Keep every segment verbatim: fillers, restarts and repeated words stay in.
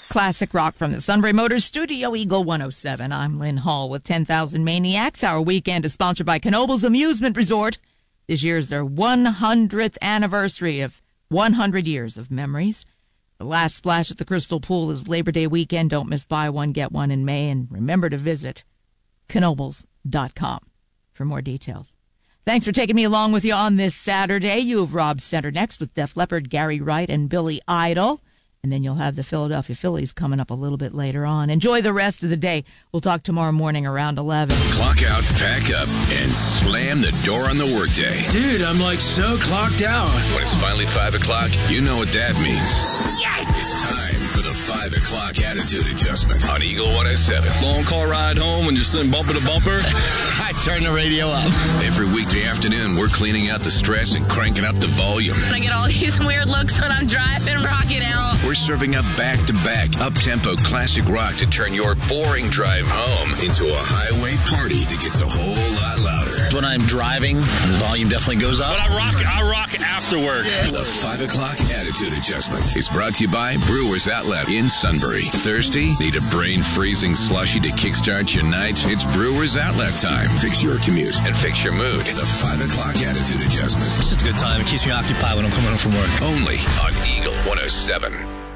classic rock from the Sunbury Motors Studio, Eagle one oh seven. I'm Lynn Hall with ten thousand Maniacs. Our weekend is sponsored by Knoebels Amusement Resort. This year's their one hundredth anniversary of one hundred years of memories. The last splash at the Crystal Pool is Labor Day weekend. Don't miss buy one, get one in May. And remember to visit knoebels dot com for more details. Thanks for taking me along with you on this Saturday. You have Rob Center next with Def Leppard, Gary Wright, and Billy Idol. And then you'll have the Philadelphia Phillies coming up a little bit later on. Enjoy the rest of the day. We'll talk tomorrow morning around eleven. Clock out, pack up, and slam the door on the workday. Dude, I'm like so clocked out. When it's finally five o'clock, you know what that means. Yes! It's time for the five o'clock attitude adjustment on Eagle one oh seven. Long car ride home and just sitting bumper to bumper. I turn the radio up. Every weekday afternoon, we're cleaning out the stress and cranking up the volume. I get all these weird looks when I'm driving, rocking out. We're serving up back-to-back, up-tempo classic rock to turn your boring drive home into a highway party that gets a whole lot louder. When I'm driving, the volume definitely goes up. But I rock, I rock after work. Yeah. The five o'clock attitude adjustment is brought to you by Brewers Outlet in Sunbury. Thirsty? Need a brain-freezing slushie to kickstart your night? It's Brewers Outlet time. Fix your commute and fix your mood. The five o'clock attitude adjustment. It's just a good time. It keeps me occupied when I'm coming home from work. Only on Eagle one oh seven.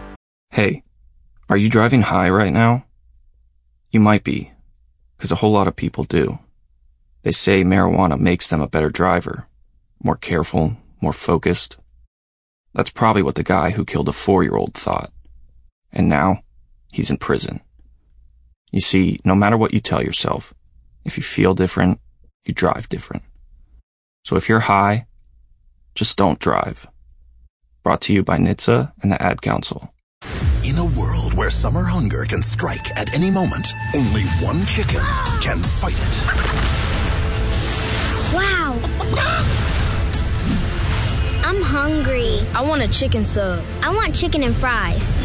Hey, are you driving high right now? You might be, because a whole lot of people do. They say marijuana makes them a better driver, more careful, more focused. That's probably what the guy who killed a four-year-old thought. And now, he's in prison. You see, no matter what you tell yourself, if you feel different, you drive different. So if you're high, just don't drive. Brought to you by N H T S A and the Ad Council. In a world where summer hunger can strike at any moment, only one chicken can fight it. Wow. I'm hungry. I want a chicken sub. I want chicken and fries.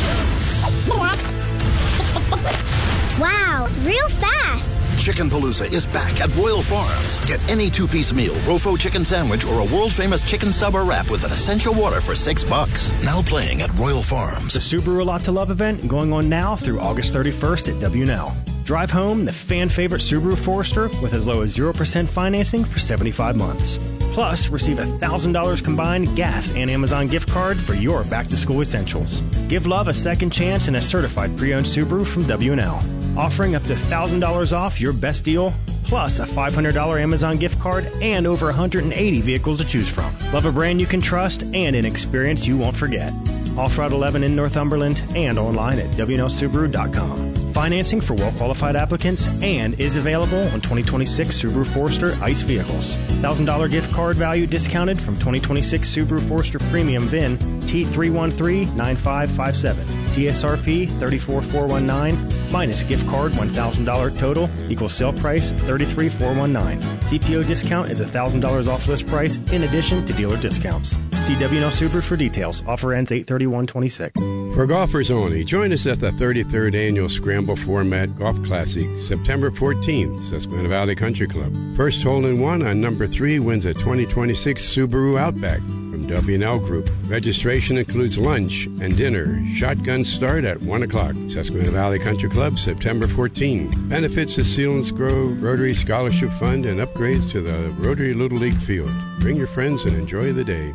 Wow, real fast. Chicken Palooza is back at Royal Farms. Get any two-piece meal, Rofo chicken sandwich, or a world-famous chicken sub or wrap with an essential water for six bucks. Now playing at Royal Farms. The Subaru A Lot to Love event going on now through August thirty-first at W and L. Drive home the fan-favorite Subaru Forester with as low as zero percent financing for seventy-five months. Plus, receive a one thousand dollars combined gas and Amazon gift card for your back-to-school essentials. Give love a second chance in a certified pre-owned Subaru from W and L. Offering up to one thousand dollars off your best deal, plus a five hundred dollars Amazon gift card and over one hundred eighty vehicles to choose from. Love a brand you can trust and an experience you won't forget. Off Route eleven in Northumberland and online at W N L Subaru dot com. Financing for well-qualified applicants and is available on twenty twenty-six Subaru Forester ICE vehicles. one thousand dollars gift card value discounted from twenty twenty-six Subaru Forester Premium V I N T three one three nine five five seven. T S R P three four four one nine minus gift card one thousand dollars total equals sale price thirty-three thousand four hundred nineteen. C P O discount is one thousand dollars off list price in addition to dealer discounts. See W N L Subaru for details. Offer ends eight thirty-one twenty-six. For golfers only, join us at the thirty-third Annual Scramble Format Golf Classic, September fourteenth, Susquehanna Valley Country Club. First hole in one on number three wins a twenty twenty-six Subaru Outback from W and L Group. Registration includes lunch and dinner. Shotgun start at one o'clock. Susquehanna Valley Country Club, September fourteenth. Benefits the Sealands Grove Rotary Scholarship Fund and upgrades to the Rotary Little League Field. Bring your friends and enjoy the day.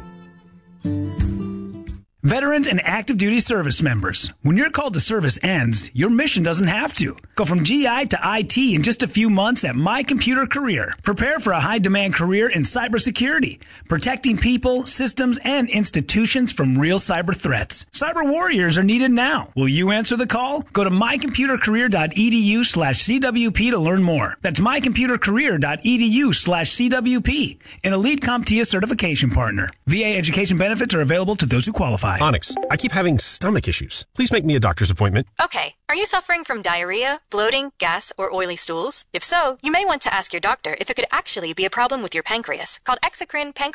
Veterans and active duty service members, when your call to service ends, your mission doesn't have to. Go from G I to I T in just a few months at My Computer Career. Prepare for a high-demand career in cybersecurity, protecting people, systems, and institutions from real cyber threats. Cyber warriors are needed now. Will you answer the call? Go to mycomputercareer.edu slash CWP to learn more. That's mycomputercareer.edu slash CWP, an elite CompTIA certification partner. V A education benefits are available to those who qualify. Onyx, I keep having stomach issues. Please make me a doctor's appointment. Okay. Are you suffering from diarrhea, bloating, gas, or oily stools? If so, you may want to ask your doctor if it could actually be a problem with your pancreas, called exocrine pancreatitis.